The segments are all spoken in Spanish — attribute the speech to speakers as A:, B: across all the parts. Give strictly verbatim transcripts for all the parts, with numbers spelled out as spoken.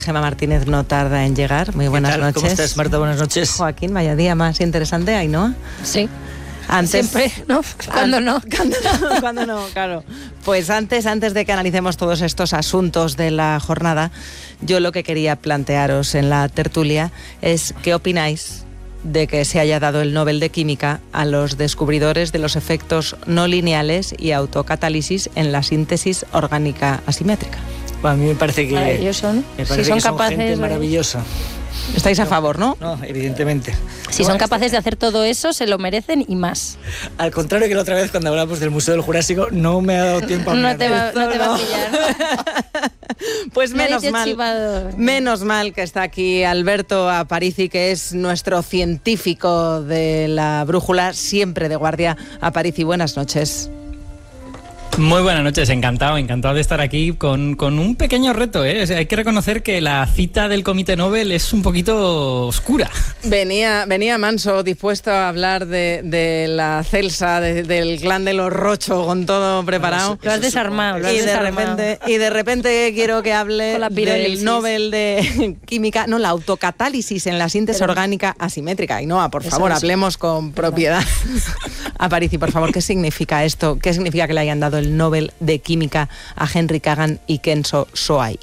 A: Gemma Martínez no tarda en llegar. Muy buenas noches.
B: ¿Cómo estás, Marta? Buenas noches.
A: Joaquín, vaya día más interesante, Ainhoa.
C: Sí.
A: Antes,
C: Siempre, ¿no? ¿Cuándo no?
A: ¿Cuándo no? ¿Cuándo no? Claro. Pues antes, antes de que analicemos todos estos asuntos de la jornada, yo lo que quería plantearos en la tertulia es qué opináis de que se haya dado el Nobel de Química a los descubridores de los efectos no lineales y autocatálisis en la síntesis orgánica asimétrica.
B: Bueno, a mí me parece que,
C: maravilloso, ¿no?
B: me parece
C: si son
B: que son
C: capaces
B: gente
C: de...
B: maravillosa.
A: ¿Estáis a favor, no?
B: No, evidentemente.
C: Si son capaces de hacer todo eso, se lo merecen y más.
B: Al contrario que la otra vez cuando hablamos del Museo del Jurásico, no me ha dado tiempo a
C: No te va, no te va a
A: No.
C: pillar.
A: Pues
C: Nadie
A: menos
C: te ha
A: mal,
C: chivado.
A: menos mal que está aquí Alberto Aparici, que es nuestro científico de la brújula, siempre de guardia. Aparici, buenas noches.
D: Muy buenas noches, encantado, encantado de estar aquí con, con un pequeño reto, ¿eh? O sea, hay que reconocer que la cita del Comité Nobel es un poquito oscura.
A: Venía, venía Manso dispuesto a hablar de, de la Celsa, de, del clan de los Rocho, con todo preparado.
C: Lo has desarmado, lo has
A: Y de,
C: desarmado.
A: repente, y de repente quiero que hable
C: Con la pirólisis.
A: del Nobel de Química, no, la autocatálisis en la síntesis
C: Pero-
A: orgánica asimétrica. Y no, por
C: Eso
A: favor,
C: es.
A: hablemos con propiedad. Aparici, por favor, ¿qué significa esto? ¿Qué significa que le hayan dado el Nobel de Química a Henry Kagan y Kenzo Soai?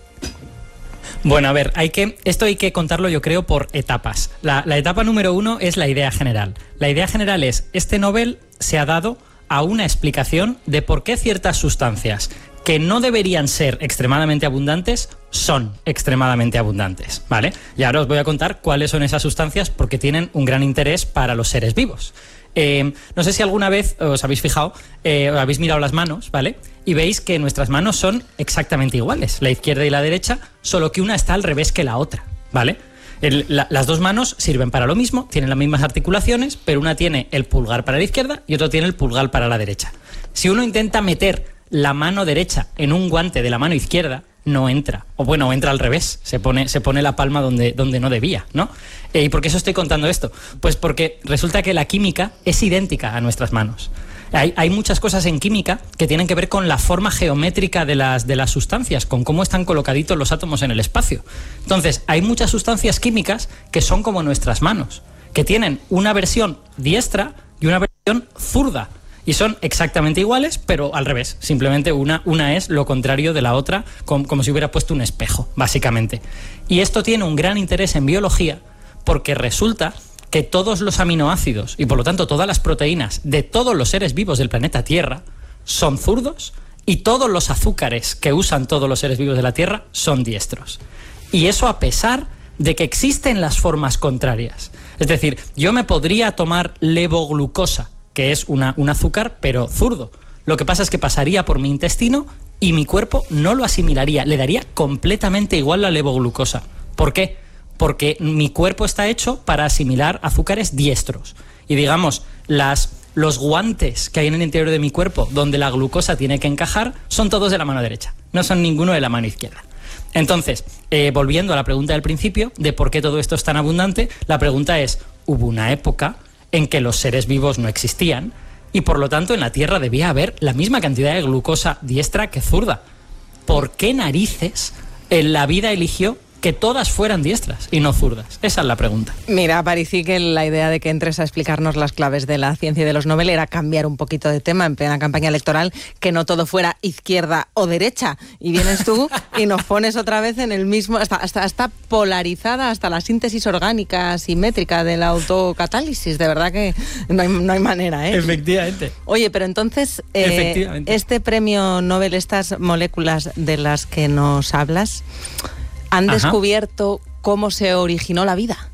D: Bueno, a ver, hay que, esto hay que contarlo yo creo por etapas. La, la etapa número uno es la idea general. La idea general es, este Nobel se ha dado a una explicación de por qué ciertas sustancias que no deberían ser extremadamente abundantes son extremadamente abundantes, ¿vale? Y ahora os voy a contar cuáles son esas sustancias porque tienen un gran interés para los seres vivos. Eh, no sé si alguna vez os habéis fijado, eh, os habéis mirado las manos, ¿vale? Y veis que nuestras manos son exactamente iguales, la izquierda y la derecha, solo que una está al revés que la otra, ¿vale? El, la, las dos manos sirven para lo mismo, tienen las mismas articulaciones, pero una tiene el pulgar para la izquierda y otra tiene el pulgar para la derecha. Si uno intenta meter la mano derecha en un guante de la mano izquierda, no entra. O bueno, entra al revés, se pone, se pone la palma donde, donde no debía, ¿no? Eh, ¿Y por qué os estoy contando esto? Pues porque resulta que la química es idéntica a nuestras manos. Hay, hay muchas cosas en química que tienen que ver con la forma geométrica de las, de las sustancias, con cómo están colocaditos los átomos en el espacio. Entonces, hay muchas sustancias químicas que son como nuestras manos, que tienen una versión diestra y una versión zurda. Y son exactamente iguales, pero al revés. Simplemente una, una es lo contrario de la otra, como, como si hubiera puesto un espejo, básicamente. Y esto tiene un gran interés en biología porque resulta que todos los aminoácidos y por lo tanto todas las proteínas de todos los seres vivos del planeta Tierra son zurdos y todos los azúcares que usan todos los seres vivos de la Tierra son diestros. Y eso a pesar de que existen las formas contrarias. Es decir, yo me podría tomar levoglucosa, que es una, un azúcar, pero zurdo. Lo que pasa es que pasaría por mi intestino y mi cuerpo no lo asimilaría, le daría completamente igual la levoglucosa. ¿Por qué? Porque mi cuerpo está hecho para asimilar azúcares diestros. Y digamos, las, los guantes que hay en el interior de mi cuerpo, donde la glucosa tiene que encajar, son todos de la mano derecha, no son ninguno de la mano izquierda. Entonces, eh, volviendo a la pregunta del principio, de por qué todo esto es tan abundante, la pregunta es, hubo una época en que los seres vivos no existían y por lo tanto en la Tierra debía haber la misma cantidad de glucosa diestra que zurda. ¿Por qué narices en la vida eligió que todas fueran diestras y no zurdas? Esa es la pregunta.
A: Mira, Aparici, que la idea de que entres a explicarnos las claves de la ciencia y de los Nobel era cambiar un poquito de tema en plena campaña electoral, que no todo fuera izquierda o derecha. Y vienes tú y nos pones otra vez en el mismo... Hasta, hasta, hasta polarizada hasta la síntesis orgánica simétrica de la autocatálisis. De verdad que no hay, no hay manera, ¿eh?
D: Efectivamente.
A: Oye, pero entonces, eh,
D: Efectivamente.
A: este premio Nobel, estas moléculas de las que nos hablas, ¿han
D: Ajá.
A: descubierto cómo se originó la vida?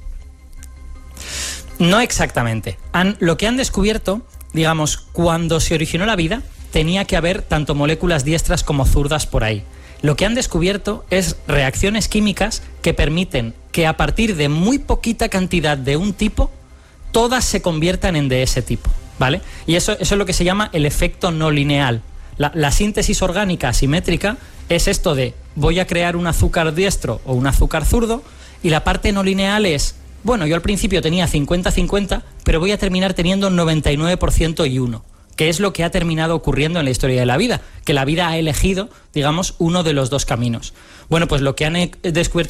D: No exactamente. Han, lo que han descubierto, digamos, cuando se originó la vida, tenía que haber tanto moléculas diestras como zurdas por ahí. Lo que han descubierto es reacciones químicas que permiten que a partir de muy poquita cantidad de un tipo, todas se conviertan en de ese tipo, ¿vale? Y eso, eso es lo que se llama el efecto no lineal. La, la síntesis orgánica asimétrica es esto de voy a crear un azúcar diestro o un azúcar zurdo, y la parte no lineal es, bueno, yo al principio tenía cincuenta cincuenta, pero voy a terminar teniendo noventa y nueve por ciento y uno. que es lo que ha terminado ocurriendo en la historia de la vida, que la vida ha elegido, digamos, uno de los dos caminos. Bueno, pues lo que han descubierto